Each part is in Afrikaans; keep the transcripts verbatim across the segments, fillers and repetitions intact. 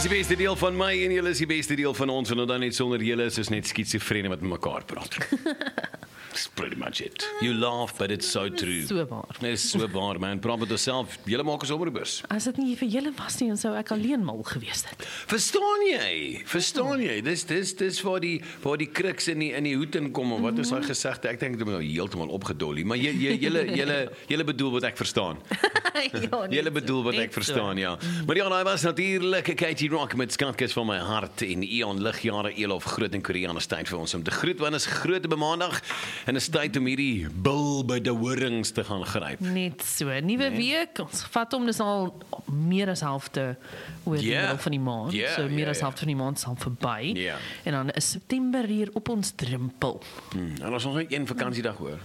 die beste deel van my en julle is die beste deel van ons en dan net sonder julle is ons net skizofrene wat met mekaar praat. That's pretty much it. You laugh, but it's so true. So waar. Dit is so waar, man. Praat met jouself. Julle maak ons omroepers. As dit nie vir julle was nie, dan sou ek alleen mal gewees het. Verstaan jy? Verstaan jy? Dis dis dis waar die waar die kruks in die in die hoed inkom of wat is daai gesegde? Ek dink dit is nou heeltemal opgedollie, maar jy jy julle julle julle bedoel wat ek verstaan. ja, Julle bedoel wat ek verstaan, ja. Maar ja, daai was natuurlik Katie Rock met Skatkies van my hart en Ian Ligjare Elof groot in Koreaan is tyd vir ons om te groet want is groot op maandag en is tyd om hierdie bil by die horings te gaan gryp. Net so, nuwe nee. week, ons vat hom, dis al meer as helfte oor die Yeah. middel van die maand, Yeah, so meer yeah, as yeah. helfte van die maand is al verby, Yeah. en dan is September hier op ons drempel. Hmm. En ons nog net een vakansiedag hoor.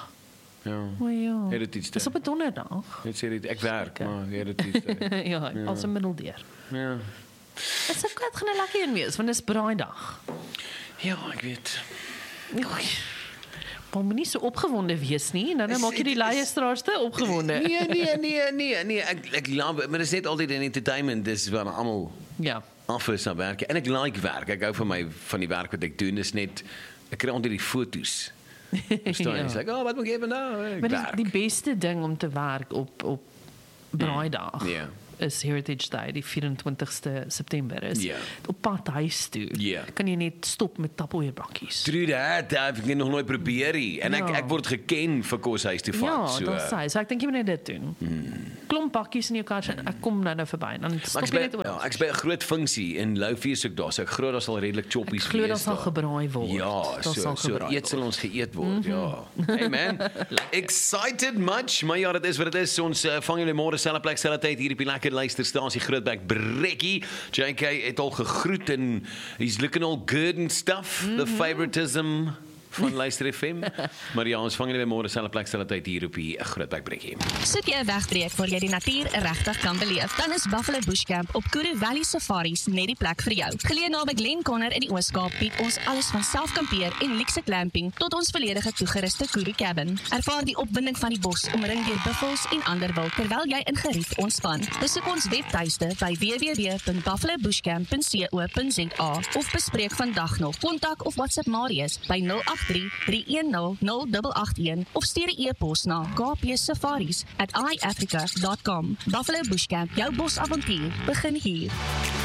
Ja. O ja, Het dit iets te- is op 'n donderdag. Net sê dit ek werk, maar het dit iets. te- ja, ja, als 'n middeldeur. Ja. Dit sou kwart gaan 'n lekker een wees, want dis braaidag. Ja, ek weet. Oei. Maar moet nie so opgewonde wees nie, dan Is- maak jy die het is- luisteraars te opgewonde. Nee, nee, nee, nee, nee. Ek ek love, maar dit is net altyd in entertainment, dis waar almal Ja. af is aan werk. En ek like werk. Ek hou van my van die werk wat ek doen. Dis net ek kry onder die foto's. Verstaan jy? Ja. Dis like, "Oh, wat moet ek vandag?" Ek Maar werk. die, die beste ding om te werk op op braaidag Ja. is Heritage Day, die vyf-en-twintigste September is. Ja. Op pad huis toe. Ja. Kan jy net stop met Tupperware bakkies. True that, ek het nog nooit probeer nie. En ek Ja. ek word geken vir koshuis toe vat. Ja, so. dat sê. So ek dink jy moet net dit doen. Hmm. Klomp bakkies in jou kar, ek kom nou nou verby. Dan Maar stop ek's jy by, net oor. ja, ek's by 'n groot funksie in Loufie is ook daar. So ek glo daar sal redelik choppies Ek glo wees dat sal daar. gebraai word. Ja, Dat so sal so gebraai eet sal word. ons geëet word, ja. Hey man, excited much, maar ja, dit is wat dit is. Ons uh, vang julle môre selfe plek, selfe tyd hier op die lekker luisterstasie Grootbek Brekkie. J K het al gegroet en he's looking all good and stuff. Mm -hmm. The favoritism van Luister F M. Maar ja, ons vang julle môre selfe plek, selfe tyd hier op die Grootbek Brekkie. Soek jy 'n wegbreek waar jy die natuur regtig kan beleef, dan is Buffalo Bushcamp op Kuru Valley Safaris net die plek vir jou. Geleë naby Glenconner in die Oos-Kaap bied ons alles van selfkampeer en luxe glamping tot ons volledige toegeruste Kuru cabin. Ervaar die opwinding van die bos omring deur buffels en ander wild terwyl jy in gerief ontspan. Besoek ons webtuiste by w w w punt buffalo bushcamp punt co punt z a of bespreek vandag nog. Kontak of WhatsApp Marius by nul agt drie drie een nul nul agt agt een of stuur 'n e-pos na k p safaris at i africa dot com. Buffalo Bushcamp, jou bosavontuur begin hier.